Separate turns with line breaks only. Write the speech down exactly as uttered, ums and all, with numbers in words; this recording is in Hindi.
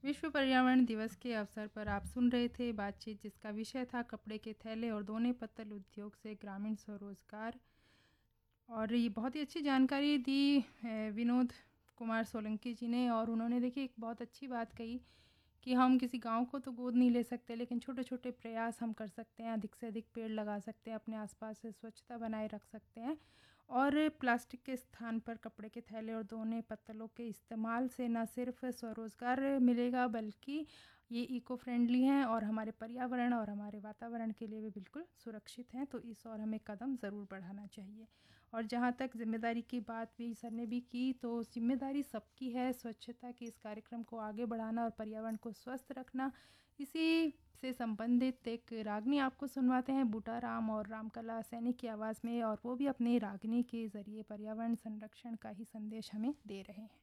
विश्व पर्यावरण दिवस के अवसर पर आप सुन रहे थे बातचीत जिसका विषय था कपड़े के थैले और दोने पत्तल उद्योग से ग्रामीण स्वरोजगार। और ये बहुत ही अच्छी जानकारी दी है विनोद कुमार सोलंकी जी ने। और उन्होंने देखिए एक बहुत अच्छी बात कही कि हम किसी गांव को तो गोद नहीं ले सकते, लेकिन छोटे छोटे प्रयास हम कर सकते हैं। अधिक से अधिक पेड़ लगा सकते हैं, अपने आसपास से स्वच्छता बनाए रख सकते हैं और प्लास्टिक के स्थान पर कपड़े के थैले और दोने पत्तलों के इस्तेमाल से न सिर्फ स्वरोजगार मिलेगा बल्कि ये इको फ्रेंडली हैं और हमारे पर्यावरण और हमारे वातावरण के लिए भी बिल्कुल सुरक्षित हैं। तो इस और हमें कदम ज़रूर बढ़ाना चाहिए। और जहाँ तक जिम्मेदारी की बात भी सर ने भी की, तो जिम्मेदारी सबकी है स्वच्छता के इस कार्यक्रम को आगे बढ़ाना और पर्यावरण को स्वस्थ रखना। इसी से संबंधित एक रागनी आपको सुनवाते हैं बूटा राम और रामकला सैनी की आवाज़ में, और वो भी अपने रागनी के ज़रिए पर्यावरण संरक्षण का ही संदेश हमें दे रहे हैं।